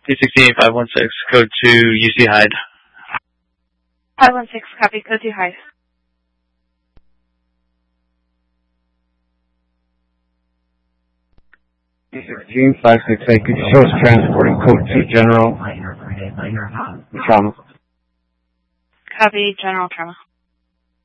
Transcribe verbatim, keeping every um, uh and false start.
T sixteen five one six, code to U C Hyde. five one six, copy, code to Hyde. T sixteen five six eight, could you show us transporting code two General Trauma? Copy, General Trauma.